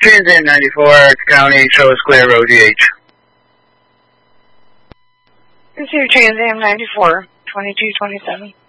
Trans Am 94, County, Show Square Road, GH. This is Trans Am 94, 2227.